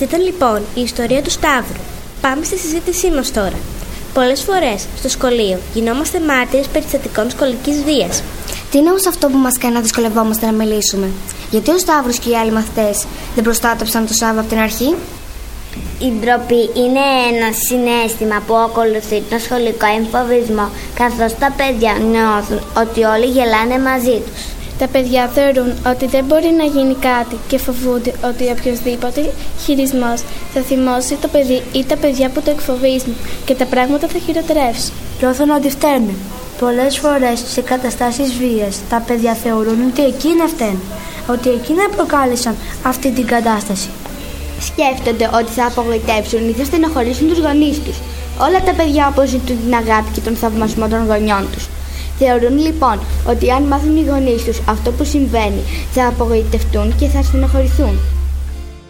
Αυτή ήταν λοιπόν η ιστορία του Σταύρου. Πάμε στη συζήτησή μας τώρα. Πολλές φορές στο σχολείο γινόμαστε μάρτυρες περιστατικών σχολικής βίας. Τι είναι όμως αυτό που μας κάνει να δυσκολευόμαστε να μιλήσουμε? Γιατί ο Σταύρος και οι άλλοι μαθητές δεν προστάτεψαν το Σάββα από την αρχή? Η ντροπή είναι ένα συναίσθημα που ακολουθεί τον σχολικό εμφοβισμό, καθώς τα παιδιά νιώθουν ότι όλοι γελάνε μαζί τους. Τα παιδιά θεωρούν ότι δεν μπορεί να γίνει κάτι και φοβούνται ότι οποιοδήποτε χειρισμός θα θυμώσει το παιδί ή τα παιδιά που το εκφοβίζουν και τα πράγματα θα χειροτερεύσουν. Νιώθουν ότι φταίνουν. Πολλές φορές σε καταστάσεις βίας τα παιδιά θεωρούν ότι εκείνα φταίνουν, ότι εκείνα προκάλεσαν αυτή την κατάσταση. Σκέφτονται ότι θα απογοητεύσουν ή θα στενοχωρήσουν τους γονείς τους. Όλα τα παιδιά αποζητούν την αγάπη και τον θαυμασμό των γονιών τους. Θεωρούν λοιπόν ότι αν μάθουν οι γονείς τους αυτό που συμβαίνει, θα απογοητευτούν και θα στενοχωρηθούν.